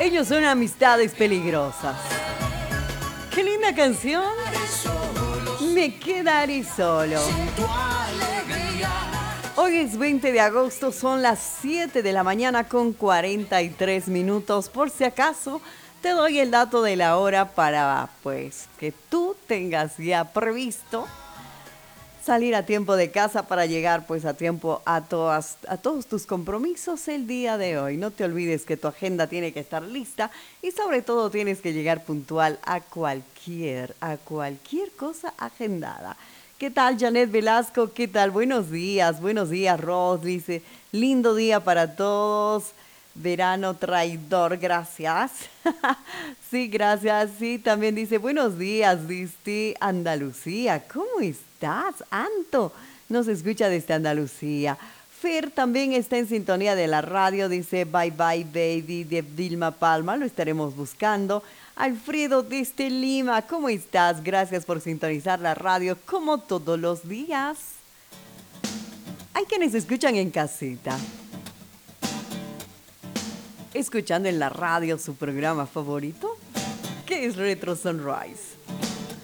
Ellos son amistades peligrosas. ¡Qué linda canción! Me quedaré solo. Hoy es 20 de agosto, son las 7 de la mañana con 43 minutos. Por si acaso, te doy el dato de la hora para, pues, que tú tengas ya previsto salir a tiempo de casa para llegar, pues, a tiempo a todos tus compromisos el día de hoy. No te olvides que tu agenda tiene que estar lista y sobre todo tienes que llegar puntual a cualquier cosa agendada. ¿Qué tal, Janet Velasco? ¿Qué tal? Buenos días, Ros. Dice, lindo día para todos. Verano traidor, gracias. Sí, gracias. Sí, también dice, buenos días, dice Andalucía. ¿Cómo estás, Anto? Nos escucha desde Andalucía. Fer también está en sintonía de la radio, dice Bye Bye Baby de Vilma Palma, lo estaremos buscando. Alfredo desde Lima, ¿cómo estás? Gracias por sintonizar la radio como todos los días. Hay quienes escuchan en casita, escuchando en la radio su programa favorito, que es Retro Sunrise.